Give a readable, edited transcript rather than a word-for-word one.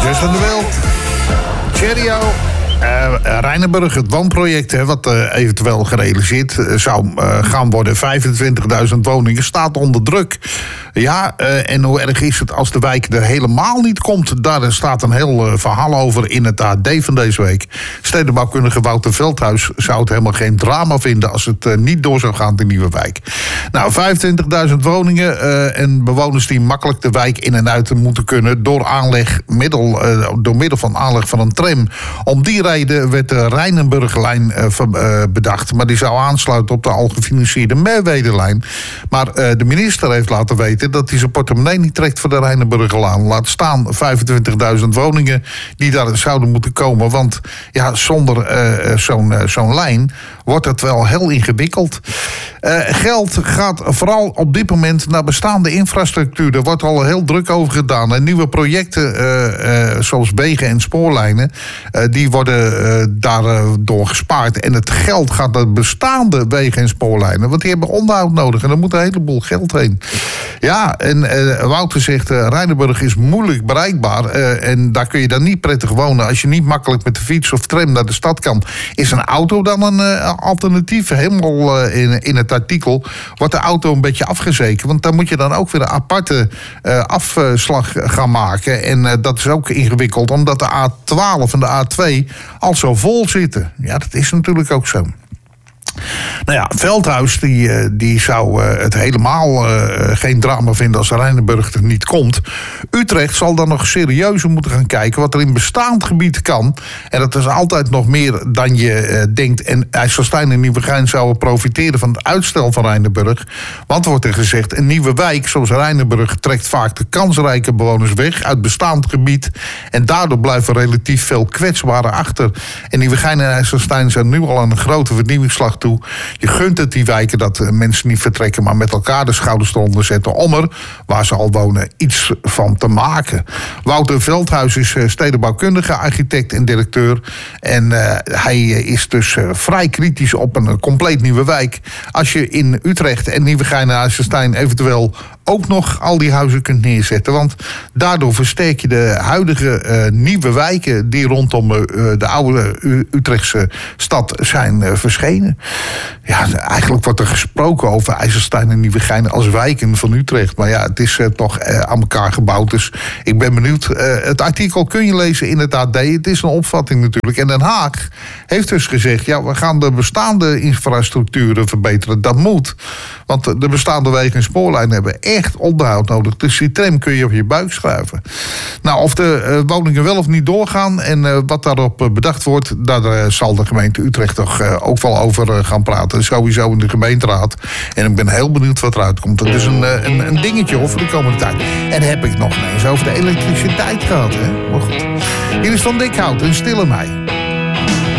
Justin de Wild, Cheerio. Rijnenburg, het woonproject wat eventueel gerealiseerd zou gaan worden. 25.000 woningen staat onder druk. Ja, en hoe erg is het als de wijk er helemaal niet komt? Daar staat een heel verhaal over in het AD van deze week. Stedenbouwkundige Wouter Veldhuis zou het helemaal geen drama vinden als het niet door zou gaan, de nieuwe wijk. Nou, 25.000 woningen en bewoners die makkelijk de wijk in en uit moeten kunnen door middel van aanleg van een tram. Om die reden werd de Rijnenburglijn bedacht. Maar die zou aansluiten op de al gefinancierde Merwedelijn. Maar de minister heeft laten weten dat hij zijn portemonnee niet trekt voor de Rijnenburglaan. Laat staan 25.000 woningen die daar zouden moeten komen. Want ja, zonder zo'n lijn wordt het wel heel ingewikkeld. Geld gaat vooral op dit moment naar bestaande infrastructuur. Er wordt al heel druk over gedaan. En nieuwe projecten zoals wegen en spoorlijnen, die worden daardoor gespaard. En het geld gaat naar bestaande wegen en spoorlijnen. Want die hebben onderhoud nodig. En er moet een heleboel geld heen. Ja, en Wouter zegt, Rijnenburg is moeilijk bereikbaar. En daar kun je dan niet prettig wonen. Als je niet makkelijk met de fiets of tram naar de stad kan, is een auto dan een alternatief. Helemaal in het artikel wordt de auto een beetje afgezekerd. Want dan moet je dan ook weer een aparte afslag gaan maken. En dat is ook ingewikkeld, omdat de A12 en de A2 al zo vol zitten. Ja, dat is natuurlijk ook zo. Nou ja, Veldhuis die zou het helemaal geen drama vinden als Rijnenburg er niet komt. Utrecht zal dan nog serieuzer moeten gaan kijken wat er in bestaand gebied kan. En dat is altijd nog meer dan je denkt. En IJsselstein en Nieuwegein zouden profiteren van het uitstel van Rijnenburg. Want wordt er gezegd, een nieuwe wijk zoals Rijnenburg trekt vaak de kansrijke bewoners weg uit bestaand gebied. En daardoor blijven relatief veel kwetsbaren achter. En Nieuwegein en IJsselstein zijn nu al aan een grote vernieuwingsslag toe. Je gunt het die wijken dat mensen niet vertrekken, maar met elkaar de schouders eronder zetten om er, waar ze al wonen, iets van te maken. Wouter Veldhuis is stedenbouwkundige, architect en directeur. En hij is dus vrij kritisch op een compleet nieuwe wijk. Als je in Utrecht en Nieuwegein en IJsselstein eventueel ook nog al die huizen kunt neerzetten. Want daardoor versterk je de huidige nieuwe wijken die rondom de oude Utrechtse stad zijn verschenen. Ja, eigenlijk wordt er gesproken over IJsselstein en Nieuwegein als wijken van Utrecht. Maar ja, het is toch aan elkaar gebouwd. Dus ik ben benieuwd. Het artikel kun je lezen in het AD. Het is een opvatting natuurlijk. En Den Haag heeft dus gezegd, ja, we gaan de bestaande infrastructuren verbeteren. Dat moet. Want de bestaande wegen en spoorlijnen hebben echt onderhoud nodig. Dus die tram kun je op je buik schuiven. Nou, of de woningen wel of niet doorgaan en wat daarop bedacht wordt, daar zal de gemeente Utrecht toch ook wel over gaan praten. Sowieso in de gemeenteraad. En ik ben heel benieuwd wat eruit komt. Dat is een dingetje over de komende tijd. En heb ik nog eens over de elektriciteit gehad. Hè? Maar goed. Hier is Van Dikhout en Stille Mij.